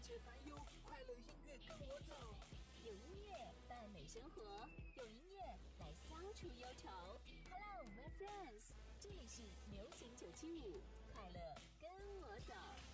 节烦忧，快乐音乐跟我走。 有音乐伴美生活，有音乐来消除忧愁。Hello, my friends， 这里是流行975，快乐跟我走。